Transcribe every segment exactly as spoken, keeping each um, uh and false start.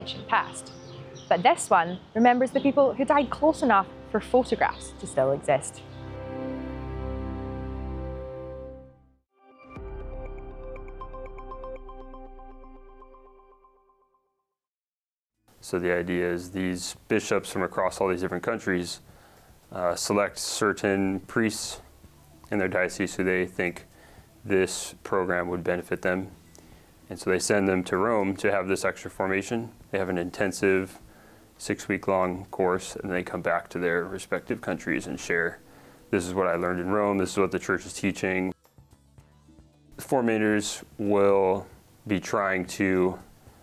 past. But this one remembers the people who died close enough for photographs to still exist. So the idea is these bishops from across all these different countries uh, select certain priests in their diocese who they think this program would benefit them. And so they send them to Rome to have this extra formation. They have an intensive six-week-long course, and they come back to their respective countries and share, this is what I learned in Rome, this is what the church is teaching. The formators will be trying to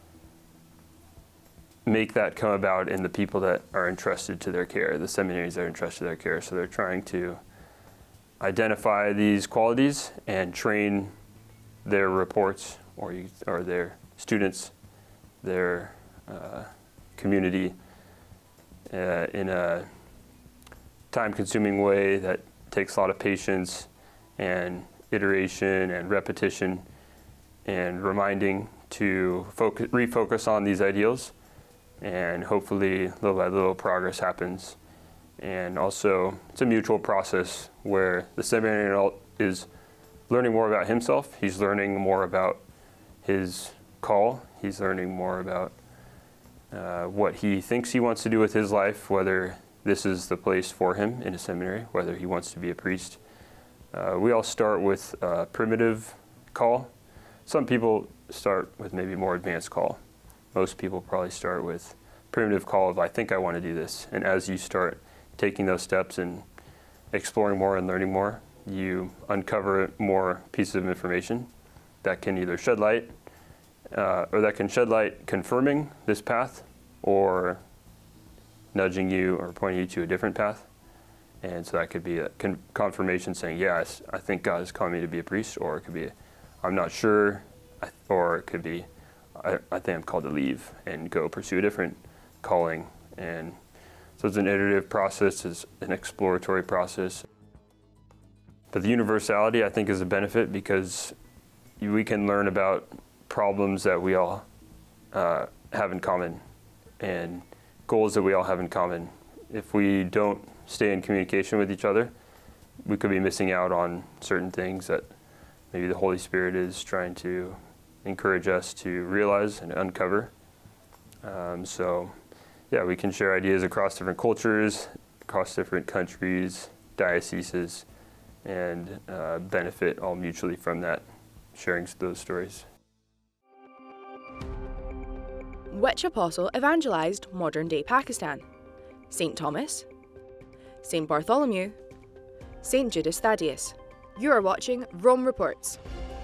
make that come about in the people that are entrusted to their care, the seminaries that are entrusted to their care. So they're trying to identify these qualities and train their reports or, you, or their students, their uh, community uh, in a time-consuming way that takes a lot of patience and iteration and repetition and reminding to focus, refocus on these ideals. And hopefully, little by little, progress happens. And also, it's a mutual process where the seminarian is learning more about himself. He's learning more about his call. He's learning more about uh, what he thinks he wants to do with his life, whether this is the place for him in a seminary, whether he wants to be a priest. Uh, we all start with a primitive call. Some people start with maybe more advanced call. Most people probably start with primitive call of, I think I want to do this. And as you start taking those steps and exploring more and learning more, you uncover more pieces of information that can either shed light, uh, or that can shed light confirming this path, or nudging you or pointing you to a different path. And so that could be a con confirmation saying, yes, I think God is calling me to be a priest, or it could be, I'm not sure, or it could be, I, I think I'm called to leave and go pursue a different calling. And so it's an iterative process, it's an exploratory process. But the universality, I think, is a benefit because we can learn about problems that we all uh, have in common and goals that we all have in common. If we don't stay in communication with each other, we could be missing out on certain things that maybe the Holy Spirit is trying to encourage us to realize and uncover. Um, so, yeah, we can share ideas across different cultures, across different countries, dioceses, and uh, benefit all mutually from that, sharing those stories. Which apostle evangelized modern-day Pakistan? Saint Thomas, Saint Bartholomew, Saint Judas Thaddeus. You are watching Rome Reports.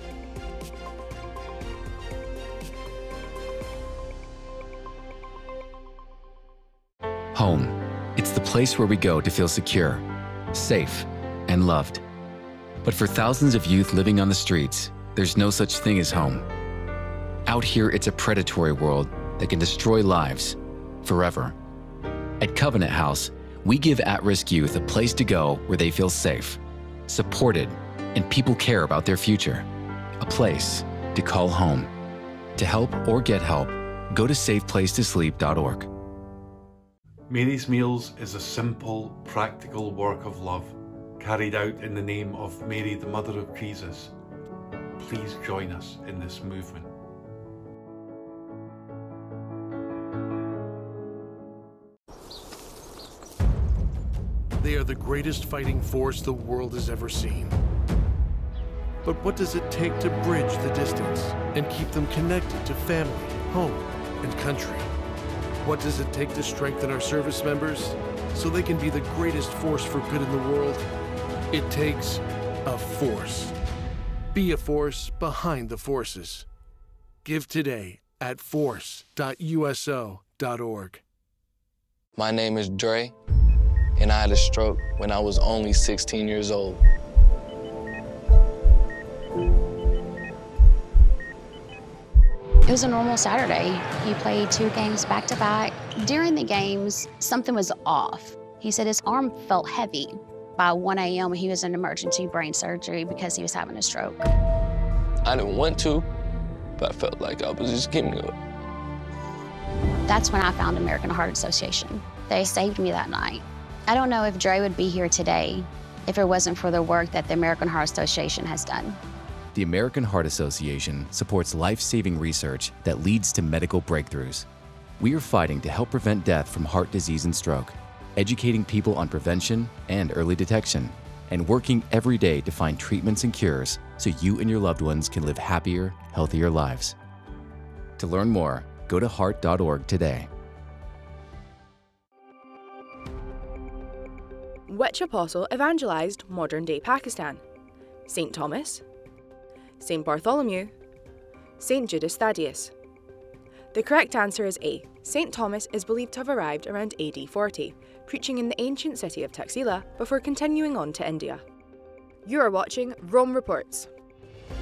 Home. It's the place where we go to feel secure, safe, and loved. But for thousands of youth living on the streets, there's no such thing as home. Out here, it's a predatory world that can destroy lives forever. At Covenant House, we give at-risk youth a place to go where they feel safe, supported, and people care about their future. A place to call home. To help or get help, go to safe place to sleep dot org. Mary's Meals is a simple, practical work of love carried out in the name of Mary, the Mother of Jesus. Please join us in this movement. They are the greatest fighting force the world has ever seen. But what does it take to bridge the distance and keep them connected to family, home, and country? What does it take to strengthen our service members so they can be the greatest force for good in the world? It takes a force. Be a force behind the forces. Give today at force dot U S O dot org. My name is Dre, and I had a stroke when I was only sixteen years old. It was a normal Saturday. He played two games back to back. During the games, something was off. He said his arm felt heavy. By one A M he was in emergency brain surgery because he was having a stroke. I didn't want to, but I felt like I was just giving up. That's when I found American Heart Association. They saved me that night. I don't know if Dre would be here today if it wasn't for the work that the American Heart Association has done. The American Heart Association supports life-saving research that leads to medical breakthroughs. We are fighting to help prevent death from heart disease and stroke, educating people on prevention and early detection, and working every day to find treatments and cures so you and your loved ones can live happier, healthier lives. To learn more, go to heart dot org today. Which apostle evangelized modern-day Pakistan? Saint Thomas, Saint Bartholomew, Saint Judas Thaddeus? The correct answer is A. Saint Thomas is believed to have arrived around A D forty, preaching in the ancient city of Taxila before continuing on to India. You are watching Rome Reports.